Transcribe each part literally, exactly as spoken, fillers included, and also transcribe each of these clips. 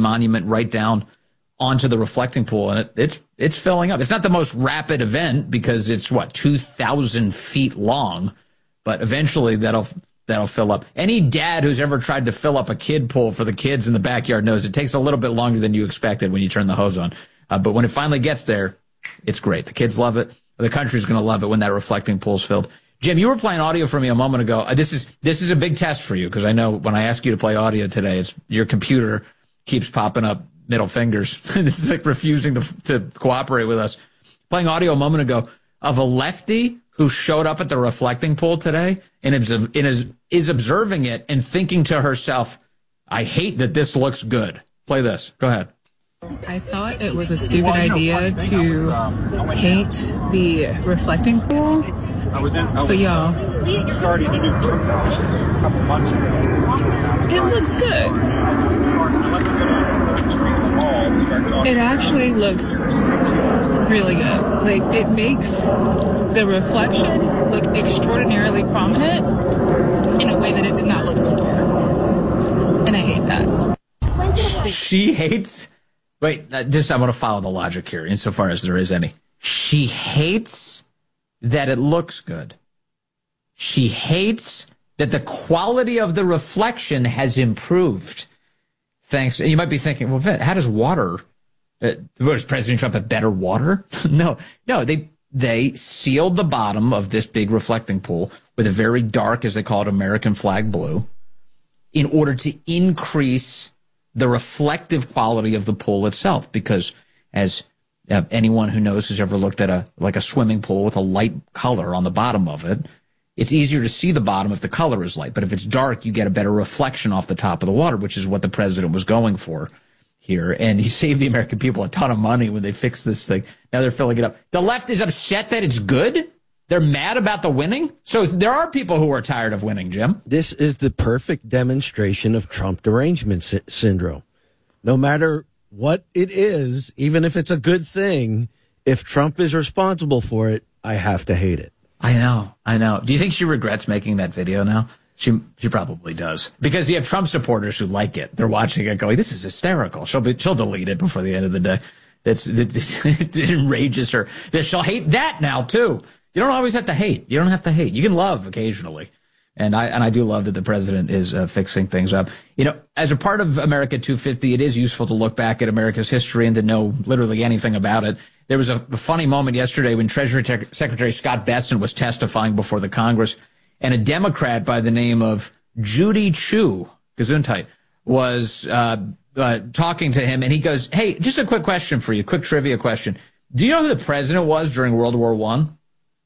monument right down onto the reflecting pool, and it, it's it's filling up. It's not the most rapid event because it's, what, two thousand feet long, but eventually that'll that'll fill up. Any dad who's ever tried to fill up a kid pool for the kids in the backyard knows it takes a little bit longer than you expected when you turn the hose on. Uh, but when it finally gets there, it's great. The kids love it. The country's going to love it when that reflecting pool's filled. Jim, you were playing audio for me a moment ago. Uh, this is this is a big test for you because I know when I ask you to play audio today, it's your computer keeps popping up middle fingers. This is like refusing to to cooperate with us. Playing audio a moment ago of a lefty who showed up at the reflecting pool today and is, and is, is observing it and thinking to herself, I hate that this looks good. Play this. Go ahead. I thought it was a stupid idea to paint the reflecting pool, but y'all, starting to do a couple months ago. it looks good. It actually looks really good. Like, it makes the reflection look extraordinarily prominent in a way that it did not look before. And I hate that. She hates... Wait, just I want to follow the logic here, insofar as there is any. She hates that it looks good. She hates that the quality of the reflection has improved. Thanks. You might be thinking, well, Vin, how does water... Uh, does President Trump have better water? no, no. They they sealed the bottom of this big reflecting pool with a very dark, as they call it, American flag blue, in order to increase the reflective quality of the pool itself. Because as uh, anyone who knows who's ever looked at a like a swimming pool with a light color on the bottom of it, it's easier to see the bottom if the color is light. But if it's dark, you get a better reflection off the top of the water, which is what the president was going for here. And he saved the American people a ton of money when they fixed this thing. Now they're filling it up. The left is upset that it's good. They're mad about the winning. So there are people who are tired of winning, Jim. This is the perfect demonstration of Trump derangement sy- syndrome. No matter what it is, even if it's a good thing, if Trump is responsible for it, I have to hate it. I know. I know. Do you think she regrets making that video now? She she probably does, because you have Trump supporters who like it. They're watching it going, this is hysterical. She'll be, she'll delete it before the end of the day. It's, it, it enrages her. She'll hate that now too. You don't always have to hate. You don't have to hate. You can love occasionally. And I, and I do love that the president is uh, fixing things up. You know, as a part of America two fifty, it is useful to look back at America's history and to know literally anything about it. There was a, a funny moment yesterday when Treasury Te- Secretary Scott Bessent was testifying before the Congress, and a Democrat by the name of Judy Chu, Gesundheit, was uh, uh, talking to him, and he goes, hey, just a quick question for you, quick trivia question. Do you know who the president was during World War One?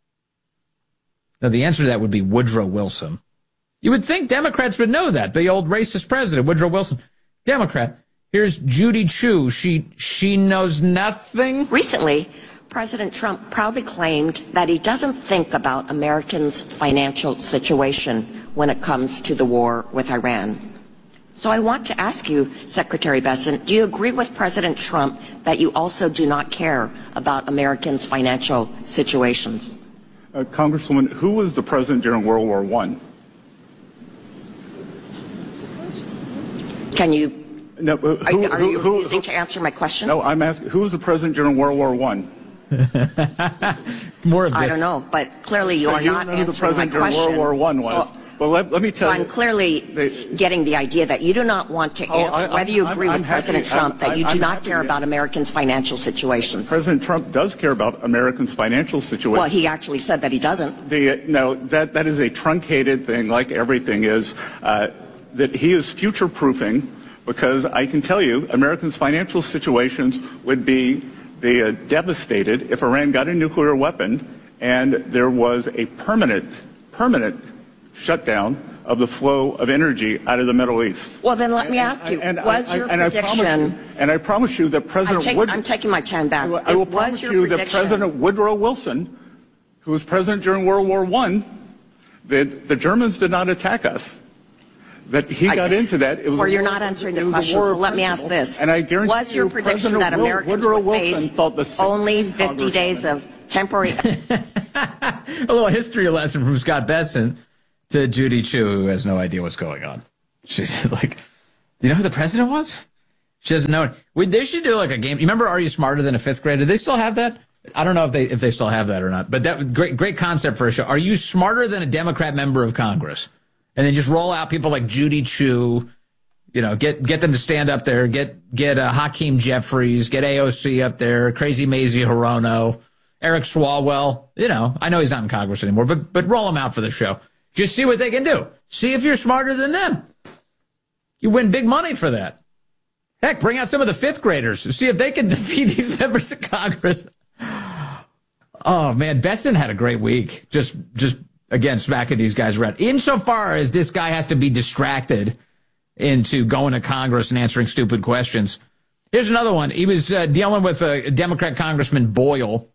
Now, the answer to that would be Woodrow Wilson. You would think Democrats would know that, the old racist president, Woodrow Wilson. Democrat. Here's Judy Chu. She, she knows nothing. Recently, President Trump proudly claimed that he doesn't think about Americans' financial situation when it comes to the war with Iran. So I want to ask you, Secretary Bessent, do you agree with President Trump that you also do not care about Americans' financial situations? Uh, Congresswoman, who was the president during World War One? Can you, no, uh, who, are, are who, you who, refusing who, to answer my question? No, I'm asking, who was the president during World War One? More of this. I don't know, but clearly you so are you not know who the answering my president during question. World War One was. So, well, let, let me tell so you. I'm clearly they, getting the idea that you do not want to oh, answer I, whether you I'm, agree I'm with happy, President Trump I'm, that you do I'm not care happy. about Americans' financial situations. President Trump does care about Americans' financial situation. Well, he actually said that he doesn't. The, no, that, that is a truncated thing, like everything is, uh, that he is future-proofing, because I can tell you Americans' financial situations would be they, uh, devastated if Iran got a nuclear weapon and there was a permanent, permanent shutdown of the flow of energy out of the Middle East. Well, then let and, me ask you, and, was I, your and prediction... I you, and I promise you that President take, Wood... I'm taking my time back. I will it promise was you your that President Woodrow Wilson, who was president during World War One, that the Germans did not attack us. That he got I, into that. It was or you're war, not answering the question, so let me ask this. And I guarantee was your you, prediction President that Americans Woodrow would Wilson face thought the same only fifty days of temporary... A little history lesson from Scott Bessent to Judy Chu, who has no idea what's going on. She's like, do you know who the president was? She doesn't know it. We, they should do like a game. You remember Are You Smarter Than a Fifth Grader? Do they still have that? I don't know if they if they still have that or not. But that great great concept for a show. Are you smarter than a Democrat member of Congress? And then just roll out people like Judy Chu. You know, get get them to stand up there. Get get uh, Hakeem Jeffries. Get A O C up there. Crazy Mazie Hirono. Eric Swalwell. You know, I know he's not in Congress anymore, but but roll them out for the show. Just see what they can do. See if you're smarter than them. You win big money for that. Heck, bring out some of the fifth graders. See if they can defeat these members of Congress. Oh, man, Betson had a great week. Just, just again, smacking these guys around. Insofar as this guy has to be distracted into going to Congress and answering stupid questions. Here's another one. He was uh, dealing with a Democrat Congressman Boyle.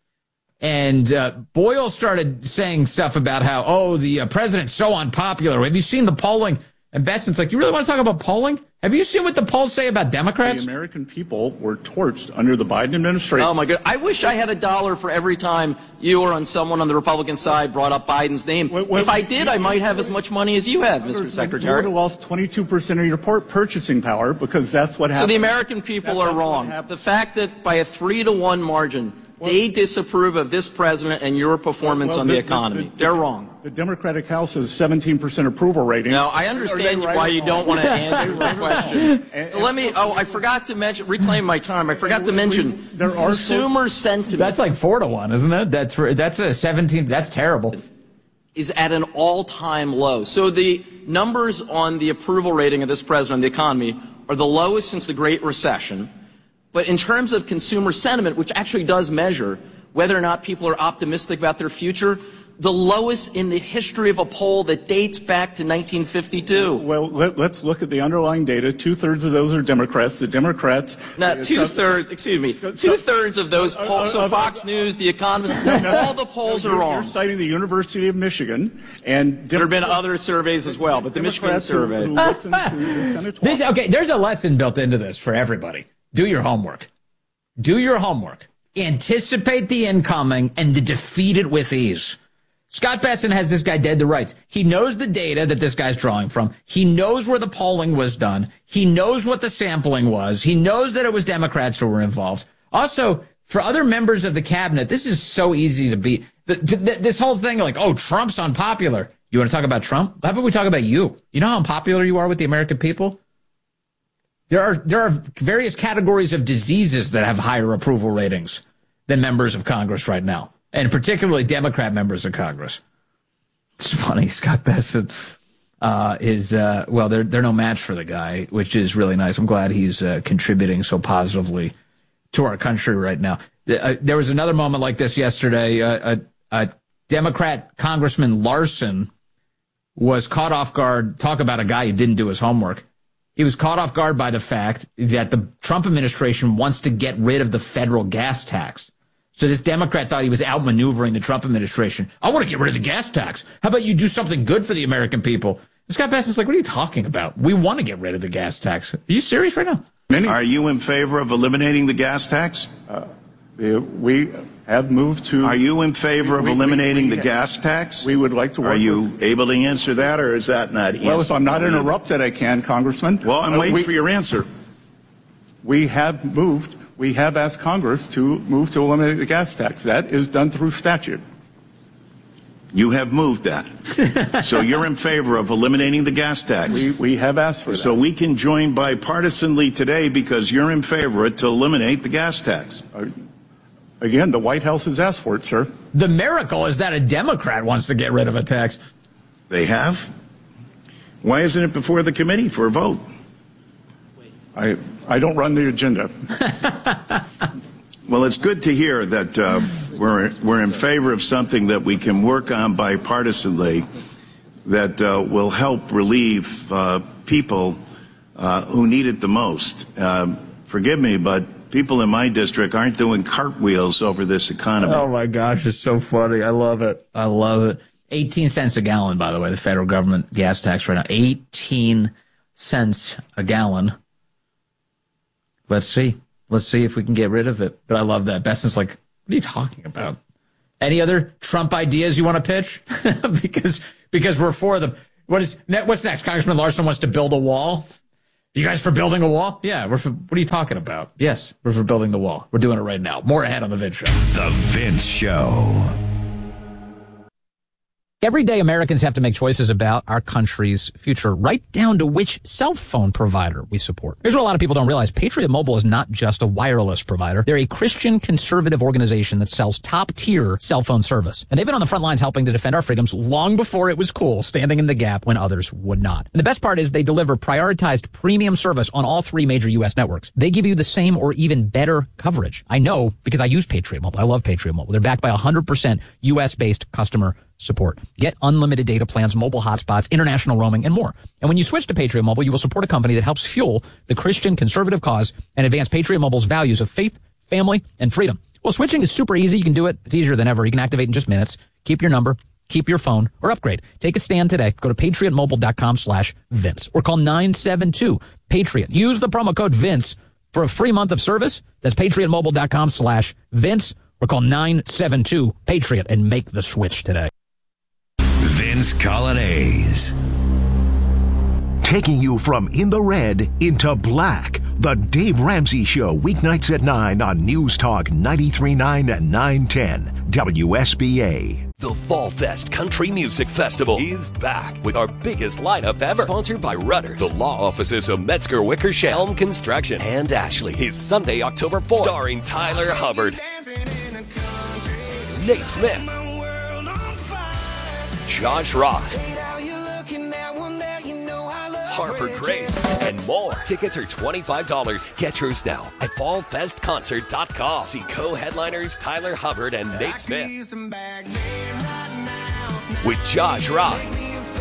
And uh, Boyle started saying stuff about how, oh, the uh, president's so unpopular. Have you seen the polling? And Besson's like, you really want to talk about polling? Have you seen what the polls say about Democrats? The American people were torched under the Biden administration. Oh, my God. I wish I had a dollar for every time you or on someone on the Republican side brought up Biden's name. When, when, if I did, I might have as much money as you have, Mister Secretary. You would have lost twenty-two percent of your purchasing power because that's what happened. So the American people that's are wrong. The fact that by a three to one margin, well, they disapprove of this president and your performance well, on the, the economy. The, the, They're wrong. The Democratic House has seventeen percent approval rating. Now, I understand right why you don't want to answer the question. And, so let me, oh, I forgot to mention, reclaim my time. I forgot to mention we, there are consumer so, sentiment. That's like four to one, isn't it? That's that's a seventeen, that's terrible. Is at an all-time low. So the numbers on the approval rating of this president on the economy are the lowest since the Great Recession. But in terms of consumer sentiment, which actually does measure whether or not people are optimistic about their future, the lowest in the history of a poll that dates back to nineteen fifty-two. Well, let, let's look at the underlying data. Two-thirds of those are Democrats. The Democrats... Now, two-thirds, excuse me, two-thirds of those polls, so Fox News, The Economist, all the polls are wrong. You're citing the University of Michigan, and... There have been other surveys as well, but the Michigan survey... Who, who listen to this kind of this, okay, there's a lesson built into this for everybody. Do your homework. Do your homework. Anticipate the incoming and to defeat it with ease. Scott Besson has this guy dead to rights. He knows the data that this guy's drawing from. He knows where the polling was done. He knows what the sampling was. He knows that it was Democrats who were involved. Also, for other members of the cabinet, this is so easy to beat. The, the, this whole thing like, oh, Trump's unpopular. You want to talk about Trump? How about we talk about you? You know how unpopular you are with the American people? There are there are various categories of diseases that have higher approval ratings than members of Congress right now, and particularly Democrat members of Congress. It's funny, Scott Besson uh, is, uh, well, they're, they're no match for the guy, which is really nice. I'm glad he's uh, contributing so positively to our country right now. Uh, there was another moment like this yesterday. Uh, a, a Democrat Congressman Larson was caught off guard. Talk about a guy who didn't do his homework. He was caught off guard by the fact that the Trump administration wants to get rid of the federal gas tax. So this Democrat thought he was outmaneuvering the Trump administration. I want to get rid of the gas tax. How about you do something good for the American people? Scott Besson's like, what are you talking about? We want to get rid of the gas tax. Are you serious right now? Many. Are you in favor of eliminating the gas tax? Uh, we have moved to... Are you in favor of we, eliminating we, we, we, the gas tax? We would like to work Are you with, able to answer that, or is that not Well, answer? if I'm not interrupted, I can, Congressman. Well, I'm uh, waiting we, for your answer. We have moved... We have asked Congress to move to eliminate the gas tax. That is done through statute. You have moved that. So you're in favor of eliminating the gas tax. We, we have asked for that. So we can join bipartisanly today because you're in favor of it to eliminate the gas tax. Uh, again, the White House has asked for it, sir. The miracle is that a Democrat wants to get rid of a tax. They have? Why isn't it before the committee for a vote? I, I don't run the agenda. Well, it's good to hear that uh, we're, we're in favor of something that we can work on bipartisanly that uh, will help relieve uh, people uh, who need it the most. Uh, forgive me, but people in my district aren't doing cartwheels over this economy. Oh, my gosh, it's so funny. I love it. I love it. eighteen cents a gallon, by the way, the federal government gas tax right now. eighteen cents a gallon. Let's see. Let's see if we can get rid of it. But I love that. Besson's like, what are you talking about? Any other Trump ideas you want to pitch? because because we're for them. What is what's next? Congressman Larson wants to build a wall. You guys for building a wall? Yeah, we're for, what are you talking about? Yes, we're for building the wall. We're doing it right now. More ahead on The Vince Show. The Vince Show. Every day, Americans have to make choices about our country's future, right down to which cell phone provider we support. Here's what a lot of people don't realize. Patriot Mobile is not just a wireless provider. They're a Christian conservative organization that sells top-tier cell phone service. And they've been on the front lines helping to defend our freedoms long before it was cool, standing in the gap when others would not. And the best part is they deliver prioritized premium service on all three major U S networks. They give you the same or even better coverage. I know because I use Patriot Mobile. I love Patriot Mobile. They're backed by one hundred percent U S-based customer support. Get unlimited data plans, mobile hotspots, international roaming, and more. And when you switch to Patriot Mobile, you will support a company that helps fuel the Christian conservative cause and advance Patriot Mobile's values of faith, family, and freedom. Well, switching is super easy. You can do it. It's easier than ever. You can activate in just minutes. Keep your number, keep your phone, or upgrade. Take a stand today. Go to patriotmobile.com slash Vince or call nine seven two Patriot. Use the promo code Vince for a free month of service. That's patriotmobile.com slash Vince or call nine seven two Patriot and make the switch today. Vince Colonnese. Taking you from in the red into black. The Dave Ramsey Show, weeknights at nine on News Talk ninety-three point nine and nine ten W S B A. The Fall Fest Country Music Festival is back with our biggest lineup ever. Sponsored by Rudders, the law offices of Metzger Wickersham, Helm Construction, and Ashley. Is Sunday, October fourth. Starring Tyler Hubbard, Nate Smith, Josh Ross, Harper Grace, and more. Tickets are twenty-five dollars. Get yours now at fall fest concert dot com. See co-headliners Tyler Hubbard and Nate Smith with Josh Ross,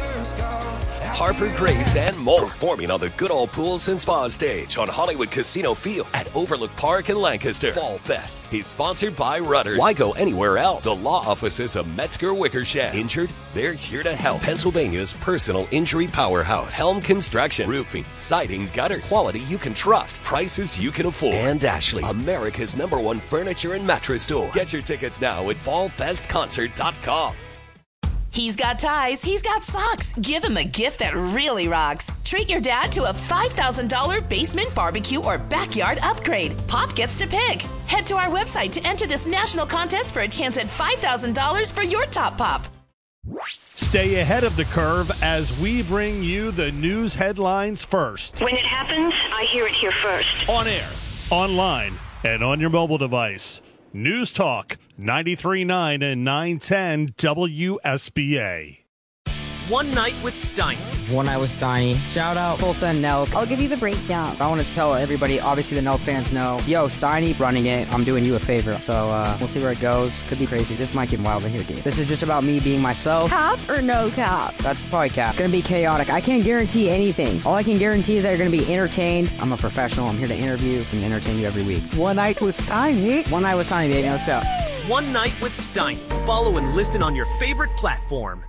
Harper Grace, and more. Performing on the Good Old Pools and Spa stage on Hollywood Casino Field at Overlook Park in Lancaster. Fall Fest is sponsored by Rudders. Why go anywhere else? The law offices of Metzger Wickersham. Injured? They're here to help. Pennsylvania's personal injury powerhouse. Helm Construction. Roofing, siding, gutters. Quality you can trust. Prices you can afford. And Ashley, America's number one furniture and mattress store. Get your tickets now at fall fest concert dot com. He's got ties, he's got socks. Give him a gift that really rocks. Treat your dad to a five thousand dollars basement, barbecue, or backyard upgrade. Pop gets to pick. Head to our website to enter this national contest for a chance at five thousand dollars for your top pop. Stay ahead of the curve as we bring you the news headlines first. When it happens, I hear it here first. On air, online, and on your mobile device. News Talk ninety-three point nine and nine ten W S B A. One Night with Steiny. One Night with Steiny. Shout out Tulsa and Nelk. I'll give you the breakdown. I want to tell everybody, obviously the Nelk fans know, yo, Steiny running it. I'm doing you a favor. So uh, we'll see where it goes. Could be crazy. This might get wild in here, dude. This is just about me being myself. Cap or no cap? That's probably cap. Gonna be chaotic. I can't guarantee anything. All I can guarantee is that you're gonna be entertained. I'm a professional. I'm here to interview and entertain you every week. One Night with Steiny. One Night with Steiny, baby. Let's go. One Night with Steiny. Follow and listen on your favorite platform.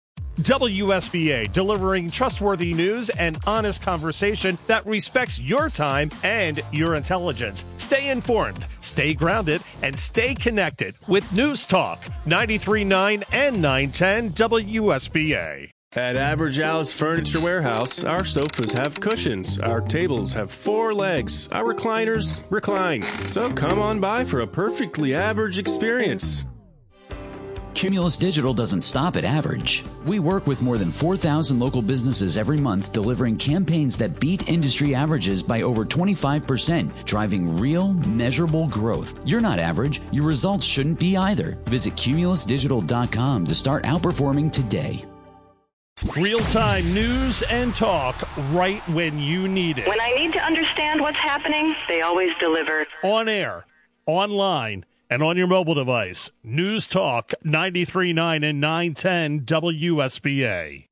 W S B A, delivering trustworthy news and honest conversation that respects your time and your intelligence. Stay informed, stay grounded, and stay connected with News Talk ninety-three point nine and nine ten W S B A. At Average Al's Furniture Warehouse, our sofas have cushions, our tables have four legs, our recliners recline. So come on by for a perfectly average experience. Cumulus Digital doesn't stop at average. We work with more than four thousand local businesses every month, delivering campaigns that beat industry averages by over twenty-five percent, driving real, measurable growth. You're not average. Your results shouldn't be either. Visit cumulus digital dot com to start outperforming today. Real-time news and talk right when you need it. When I need to understand what's happening, they always deliver. On air, online, and on your mobile device. News Talk ninety-three point nine and nine ten W S B A.